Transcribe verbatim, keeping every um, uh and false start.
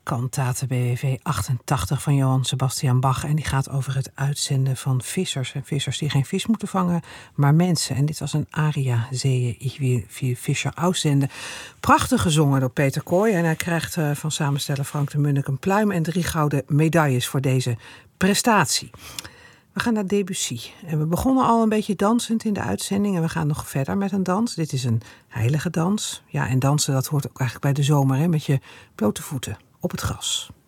Kantate B W V achtentachtig van Johann Sebastian Bach. En die gaat over het uitzenden van vissers. En vissers die geen vis moeten vangen, maar mensen. En dit was een aria, Zeeën, ich will viel Fischer auszenden. Prachtig gezongen door Peter Kooi. En hij krijgt uh, van samensteller Frank de Munnik een pluim en drie gouden medailles voor deze prestatie. We gaan naar Debussy. En we begonnen al een beetje dansend in de uitzending. En we gaan nog verder met een dans. Dit is een heilige dans. Ja, en dansen, dat hoort ook eigenlijk bij de zomer, hè, met je blote voeten op het gras.